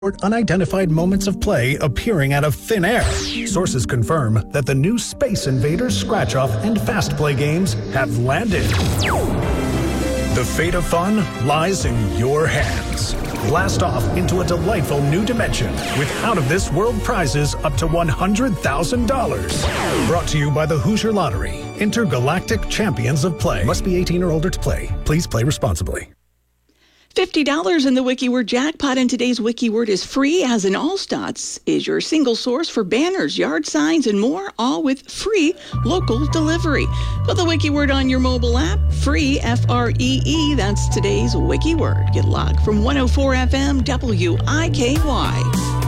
unidentified moments of play appearing out of thin air. Sources confirm that the new Space Invaders Scratch-Off and Fast Play games have landed. The fate of fun lies in your hands. Blast off into a delightful new dimension with out-of-this-world prizes up to $100,000. Brought to you by the Hoosier Lottery, Intergalactic Champions of Play. Must be 18 or older to play. Please play responsibly. $50 in the WikiWord jackpot, and today's WikiWord is free, as in Allstats is your single source for banners, yard signs, and more, all with free local delivery. Put the WikiWord on your mobile app, free, F-R-E-E. That's today's WikiWord. Get logged from 104 FM WIKY.